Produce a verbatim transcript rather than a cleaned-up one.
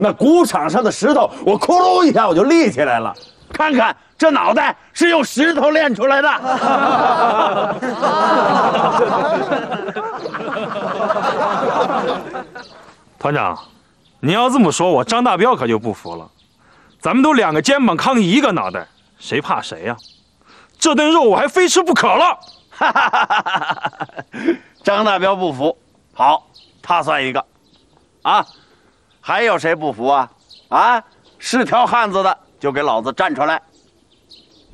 那谷场上的石头，我咕噜一下我就立起来了。看看这脑袋是用石头练出来的。 团长，你要这么说，我张大彪可就不服了。咱们都两个肩膀扛一个脑袋，谁怕谁呀？这顿肉我还非吃不可了。 张大彪不服，好，他算一个。啊，还有谁不服啊？啊，是条汉子的就给老子站出来！